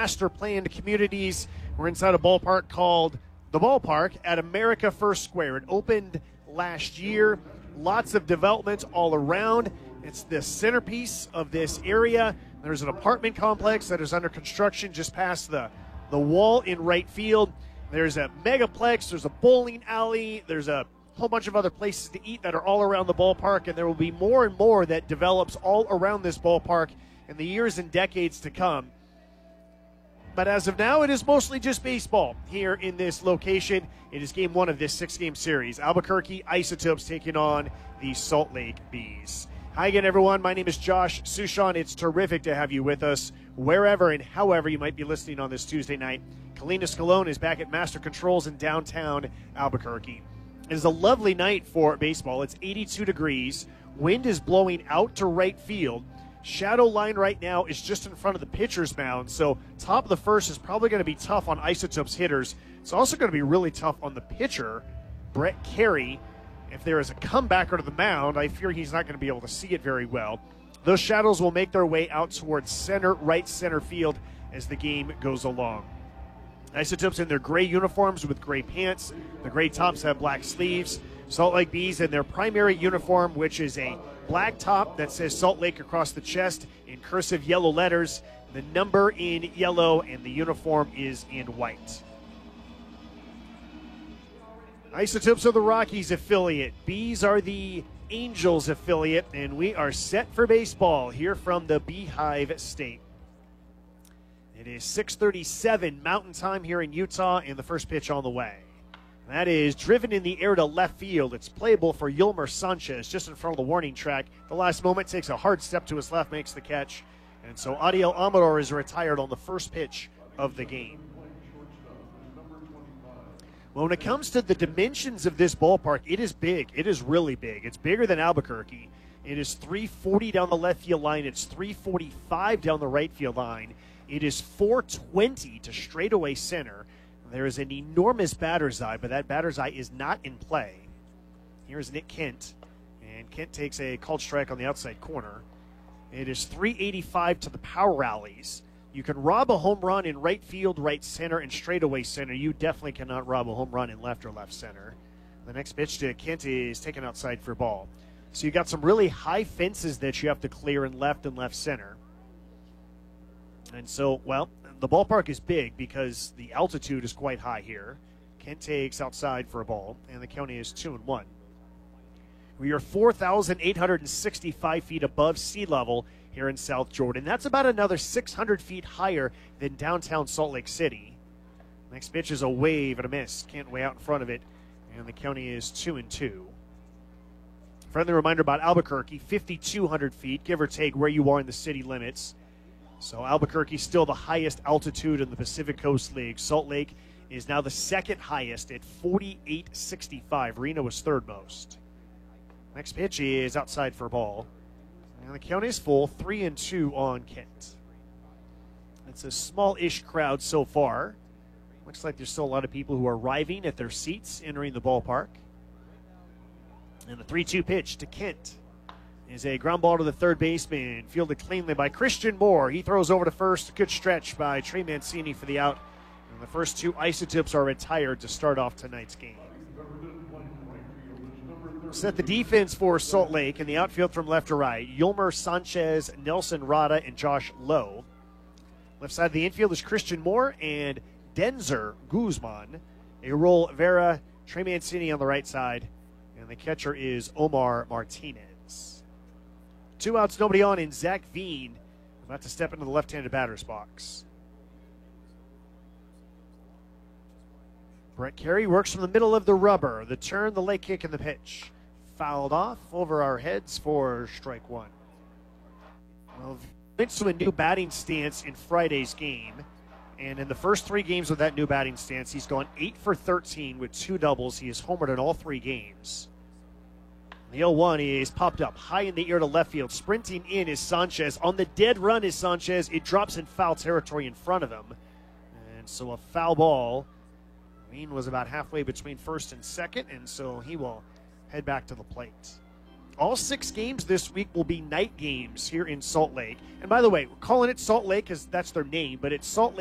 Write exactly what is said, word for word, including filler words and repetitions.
master planned communities. We're inside a ballpark called the Ballpark at America First Square. It opened last year. Lots of development all around. It's the centerpiece of this area. There's an apartment complex that is under construction just past the, the wall in right field. There's a megaplex. There's a bowling alley. There's a whole bunch of other places to eat that are all around the ballpark, and there will be more and more that develops all around this ballpark in the years and decades to come. But as of now, it is mostly just baseball here in this location. It is game one of this six-game series. Albuquerque Isotopes taking on the Salt Lake Bees. Hi again, everyone. My name is Josh Sushon. It's terrific to have you with us wherever and however you might be listening on this Tuesday night. Kalina Scalone is back at Master Controls in downtown Albuquerque. It is a lovely night for baseball. It's eighty-two degrees. Wind is blowing out to right field. Shadow line right now is just in front of the pitcher's mound, so top of the first is probably going to be tough on Isotopes hitters. It's also going to be really tough on the pitcher, Brett Carey. If there is a comebacker to the mound, I fear he's not going to be able to see it very well. Those shadows will make their way out towards center, right center field as the game goes along. Isotopes in their gray uniforms with gray pants. The gray tops have black sleeves. Salt Lake Bees in their primary uniform, which is a black top that says Salt Lake across the chest in cursive yellow letters. The number in yellow, and the uniform is in white. Isotopes are the Rockies affiliate. Bees are the Angels affiliate, and we are set for baseball here from the Beehive State. It is six thirty-seven Mountain Time here in Utah, and the first pitch on the way. That is driven in the air to left field. It's playable for Yolmer Sanchez just in front of the warning track. The last moment takes a hard step to his left, makes the catch. And so Adiel Amador is retired on the first pitch of the game. Well, when it comes to the dimensions of this ballpark, it is big. It is really big. It's bigger than Albuquerque. It is three forty down the left field line. It's three forty-five down the right field line. It is four twenty to straightaway center. There is an enormous batter's eye, but that batter's eye is not in play. Here's Nick Kent, and Kent takes a called strike on the outside corner. It is three eighty-five to the power rallies. You can rob a home run in right field, right center, and straightaway center. You definitely cannot rob a home run in left or left center. The next pitch to Kent is taken outside for ball. So you got some really high fences that you have to clear in left and left center. And so, well, the ballpark is big because the altitude is quite high here. Kent takes outside for a ball, and the county is two and one. We are four thousand eight hundred sixty-five feet above sea level here in South Jordan. That's about another six hundred feet higher than downtown Salt Lake City. Next pitch is a wave and a miss. Kent way out in front of it, and the county is two and two. Friendly reminder about Albuquerque, fifty-two hundred feet, give or take where you are in the city limits. So Albuquerque still the highest altitude in the Pacific Coast League. Salt Lake is now the second highest at forty-eight sixty-five. Reno is third most. Next pitch is outside for a ball. And the count is full, three and two on Kent. It's a small-ish crowd so far. Looks like there's still a lot of people who are arriving at their seats entering the ballpark. And the three two pitch to Kent is a ground ball to the third baseman, fielded cleanly by Christian Moore. He throws over to first. Good stretch by Trey Mancini for the out. And the first two Isotopes are retired to start off tonight's game. Set the defense for Salt Lake in the outfield from left to right. Yolmer Sanchez, Nelson Rada, and Josh Lowe. Left side of the infield is Christian Moore and Denzer Guzman. Errol Vera, Trey Mancini on the right side. And the catcher is Omar Martinez. Two outs, nobody on, and Zach Veen about to step into the left-handed batter's box. Brett Carey works from the middle of the rubber. The turn, the leg kick, and the pitch. Fouled off over our heads for strike one. Well, Vince to a new batting stance in Friday's game. And in the first three games with that new batting stance, he's gone eight for thirteen with two doubles. He has homered in all three games. The oh one is popped up high in the air to left field. Sprinting in is Sanchez. On the dead run is Sanchez. It drops in foul territory in front of him. And so a foul ball. Veen was about halfway between first and second, and so he will head back to the plate. All six games this week will be night games here in Salt Lake. And by the way, we're calling it Salt Lake because that's their name, but it's Salt Lake